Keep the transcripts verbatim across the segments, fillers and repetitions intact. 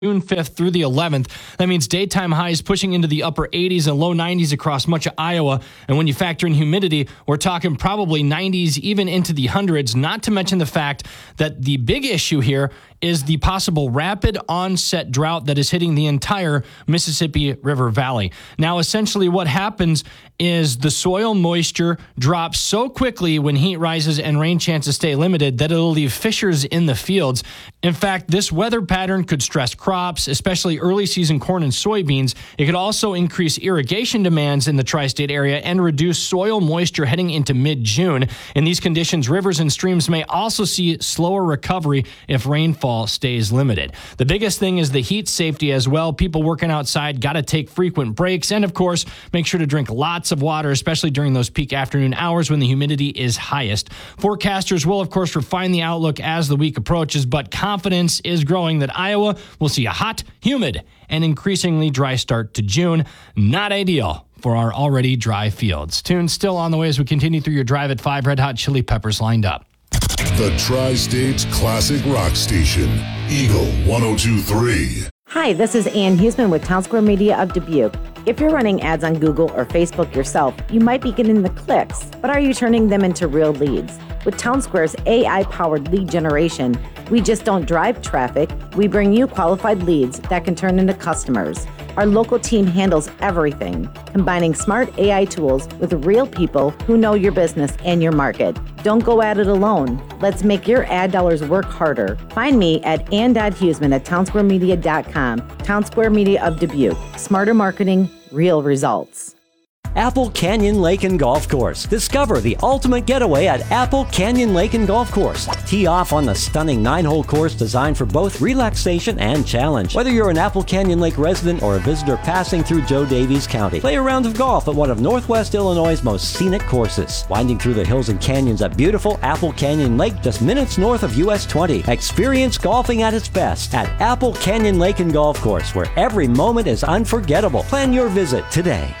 June fifth through the eleventh. That means daytime highs pushing into the upper eighties and low nineties across much of Iowa. And when you factor in humidity, we're talking probably nineties, even into the hundreds, not to mention the fact that the big issue here is the possible rapid onset drought that is hitting the entire Mississippi River Valley. Now, essentially what happens is the soil moisture drops so quickly when heat rises and rain chances stay limited that it'll leave fissures in the fields. In fact, this weather pattern could stress crops, especially early season corn and soybeans. It could also increase irrigation demands in the tri-state area and reduce soil moisture heading into mid-June. In these conditions, rivers and streams may also see slower recovery if rainfall stays limited. The biggest thing is the heat safety as well. People working outside got to take frequent breaks. And of course, make sure to drink lots of water, especially during those peak afternoon hours when the humidity is highest. Forecasters will, of course, refine the outlook as the week approaches, but confidence is growing that Iowa will see a hot, humid, and increasingly dry start to June. Not ideal for our already dry fields. Tunes still on the way as we continue through your drive at five. Red Hot Chili Peppers lined up. The Tri-State's classic rock station, Eagle one oh two point three. Hi, this is Ann Huseman with Townsquare Media of Dubuque. If you're running ads on Google or Facebook yourself, you might be getting the clicks, but are you turning them into real leads? With Townsquare's A I-powered lead generation, we just don't drive traffic, we bring you qualified leads that can turn into customers. Our local team handles everything, combining smart A I tools with real people who know your business and your market. Don't go at it alone. Let's make your ad dollars work harder. Find me at ann dot huseman at townsquare media dot com. Townsquare Media of Dubuque. Smarter marketing, real results. Apple Canyon Lake and Golf Course. Discover the ultimate getaway at Apple Canyon Lake and Golf Course. Tee off on the stunning nine-hole course designed for both relaxation and challenge. Whether you're an Apple Canyon Lake resident or a visitor passing through Joe Davies County, play a round of golf at one of Northwest Illinois' most scenic courses. Winding through the hills and canyons at beautiful Apple Canyon Lake just minutes north of U S twenty. Experience golfing at its best at Apple Canyon Lake and Golf Course, where every moment is unforgettable. Plan your visit today.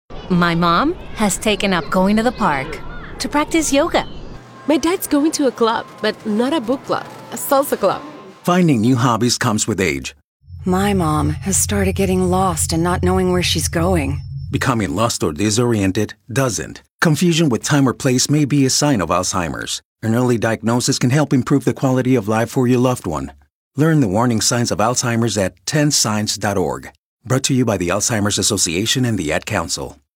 My mom has taken up going to the park to practice yoga. My dad's going to a club, but not a book club, a salsa club. Finding new hobbies comes with age. My mom has started getting lost and not knowing where she's going. Becoming lost or disoriented doesn't. Confusion with time or place may be a sign of Alzheimer's. An early diagnosis can help improve the quality of life for your loved one. Learn the warning signs of Alzheimer's at ten signs dot org. Brought to you by the Alzheimer's Association and the Ad Council.